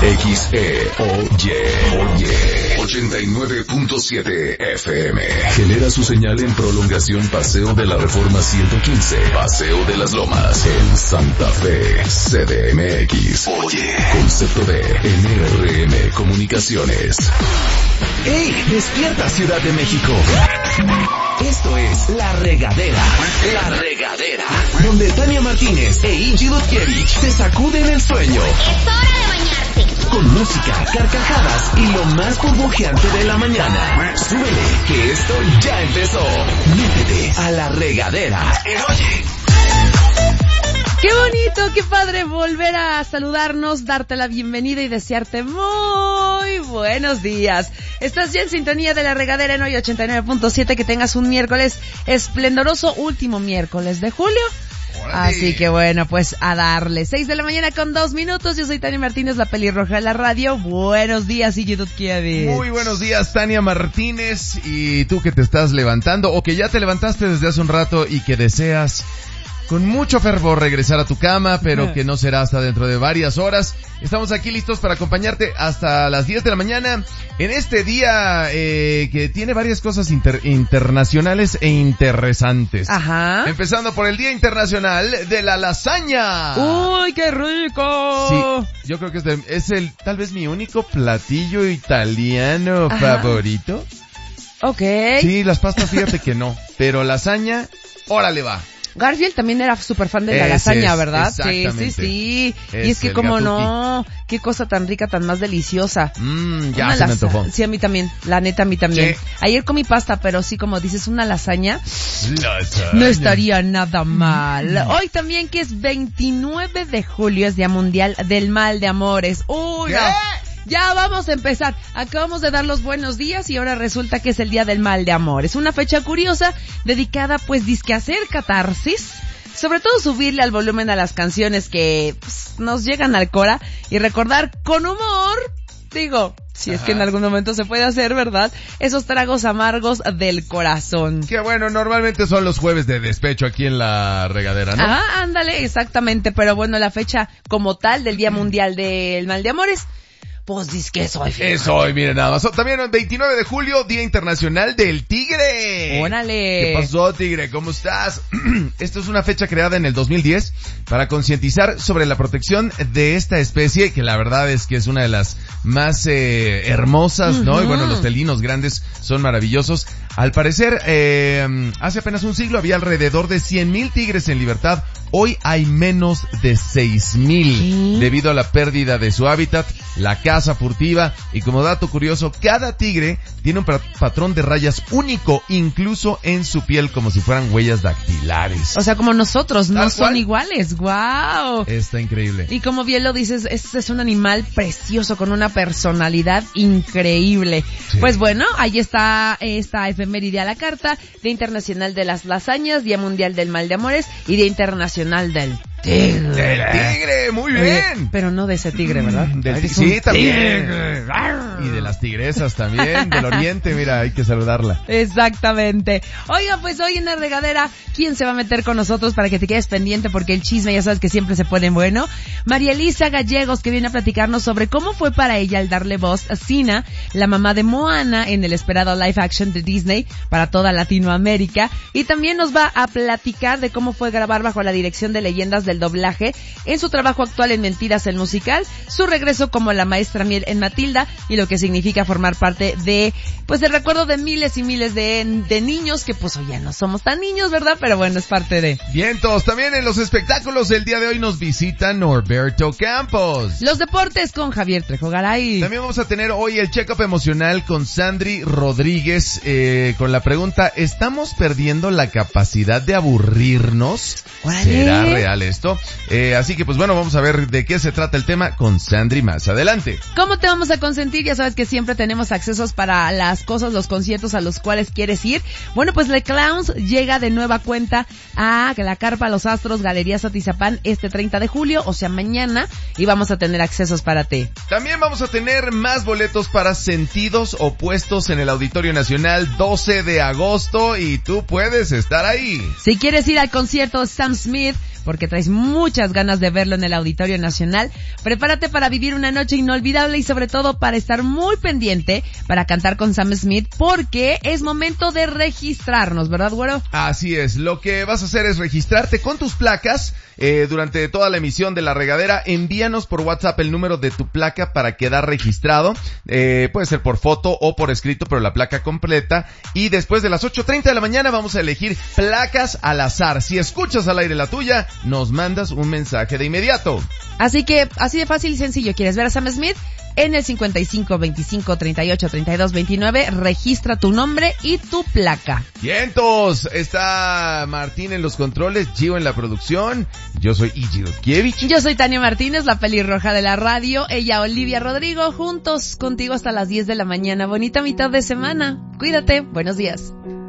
Oye, 89.7 FM. Genera su señal en prolongación Paseo de la Reforma 115, Paseo de las Lomas, en Santa Fe, CDMX. Oye, concepto de NRM Comunicaciones. ¡Ey! ¡Despierta, Ciudad de México! Esto es La Regadera. La Regadera. Donde Tania Martínez e Ingy Dutkiewicz se sacuden el sueño. ¡Es hora de bañarse! Con música, carcajadas y lo más burbujeante de la mañana. Súbele, que esto ya empezó. Métete a La Regadera. Oye. Qué bonito, qué padre volver a saludarnos, darte la bienvenida y desearte muy buenos días. Estás ya en sintonía de La Regadera en hoy 89.7, que tengas un miércoles esplendoroso, último miércoles de julio. ¡Órale! Así que bueno, pues a darle. 6 de la mañana con 2 minutos. Yo soy Tania Martínez, la pelirroja de la radio. Buenos días, Ingy Dutkiewicz. Muy buenos días, Tania Martínez. Y tú que te estás levantando o que ya te levantaste desde hace un rato y que deseas con mucho fervor regresar a tu cama, pero que no será hasta dentro de varias horas. Estamos aquí listos para acompañarte hasta las 10 de la mañana en este día que tiene varias cosas internacionales e interesantes. Ajá. Empezando por el Día Internacional de la Lasaña. ¡Uy, qué rico! Sí, yo creo que es tal vez mi único platillo italiano favorito. Ok. Sí, las pastas fíjate que no, pero lasaña, órale va. Garfield también era súper fan de la lasaña, ¿verdad? Sí. Y es que como no, qué cosa tan rica, tan más deliciosa. Ya se me antojó. Sí, a mí también, la neta a mí también. Sí. Ayer comí pasta, pero sí, como dices, una lasaña no estaría nada mal. Hoy también, que es 29 de julio, es Día Mundial del Mal de Amores. ¡Uy, no! Ya vamos a empezar. Acabamos de dar los buenos días y ahora resulta que es el Día del Mal de Amor. Es una fecha curiosa dedicada pues dizque a hacer catarsis, sobre todo subirle al volumen a las canciones que nos llegan al cora y recordar con humor, digo, si es que en algún momento se puede hacer, ¿verdad? Esos tragos amargos del corazón. Que bueno, normalmente son los jueves de despecho aquí en La Regadera, ¿no? Ándale, exactamente, pero bueno, la fecha como tal del Día Mundial del Mal de Amores, pues dice que es hoy. Es hoy, miren nada más. También el 29 de julio, Día Internacional del Tigre. ¡Órale! ¿Qué pasó, tigre? ¿Cómo estás? Esto es una fecha creada en el 2010 para concientizar sobre la protección de esta especie, que la verdad es que es una de las más hermosas, ¿no? Y bueno, los felinos grandes son maravillosos. Al parecer, hace apenas un siglo había alrededor de 100,000 tigres en libertad. Hoy hay menos de 6,000 debido a la pérdida de su hábitat, la caza furtiva, y como dato curioso, cada tigre tiene un patrón de rayas único, incluso en su piel, como si fueran huellas dactilares. O sea, como nosotros, no son iguales. ¡Guau! Está increíble. Y como bien lo dices, es un animal precioso con una personalidad increíble. Sí. Pues bueno, ahí está esta efeméride a la carta: Día Internacional de las Lasañas, Día Mundial del Mal de Amores y Día Internacional del Tigre. Del tigre, muy bien. Pero no de ese tigre, ¿verdad? Sí, también. Y de las tigresas también, del oriente, mira, hay que saludarla. Exactamente. Oiga, pues hoy en La Regadera, ¿quién se va a meter con nosotros para que te quedes pendiente? Porque el chisme ya sabes que siempre se pone bueno. María Elisa Gallegos, que viene a platicarnos sobre cómo fue para ella el darle voz a Sina, la mamá de Moana, en el esperado live action de Disney para toda Latinoamérica. Y también nos va a platicar de cómo fue grabar bajo la dirección de leyendas del doblaje en su trabajo actual en Mentiras, el musical, su regreso como la maestra Miel en Matilda y lo que significa formar parte de, pues, el recuerdo de miles y miles de niños que pues hoy ya no somos tan niños, ¿verdad? Pero bueno, es parte de. Vientos, también en los espectáculos el día de hoy nos visita Norberto Campos. Los deportes con Javier Trejo Garay. También vamos a tener hoy el check-up emocional con Sandri Rodríguez, con la pregunta: ¿estamos perdiendo la capacidad de aburrirnos? ¡Órale! ¿Será real esto? Así que pues bueno, vamos a ver de qué se trata el tema con Sandri más adelante. ¿Cómo te vamos a consentir? Ya sabes que siempre tenemos accesos para las cosas, los conciertos a los cuales quieres ir. Bueno, pues Le Clowns llega de nueva cuenta a la Carpa Los Astros, Galerías Atizapán, este 30 de julio, o sea mañana, y vamos a tener accesos para ti. También vamos a tener más boletos para Sentidos Opuestos en el Auditorio Nacional 12 de agosto y tú puedes estar ahí. Si quieres ir al concierto de Sam Smith, porque traes muchas ganas de verlo en el Auditorio Nacional. Prepárate para vivir una noche inolvidable y sobre todo para estar muy pendiente para cantar con Sam Smith, porque es momento de registrarnos, ¿verdad, güero? Así es, lo que vas a hacer es registrarte con tus placas durante toda la emisión de La Regadera. Envíanos por WhatsApp el número de tu placa para quedar registrado, puede ser por foto o por escrito, pero la placa completa, y después de las 8:30 de la mañana vamos a elegir placas al azar. Si escuchas al aire la tuya, nos mandas un mensaje de inmediato. Así que, así de fácil y sencillo, ¿quieres ver a Sam Smith? En el 55 25 38 32 29, registra tu nombre y tu placa. ¡Vientos! Está Martín en los controles, Gio en la producción, yo soy Iggy Dudkiewicz. Yo soy Tania Martínez, la pelirroja de la radio, ella Olivia Rodrigo, juntos contigo hasta las 10 de la mañana. Bonita mitad de semana. Cuídate, buenos días.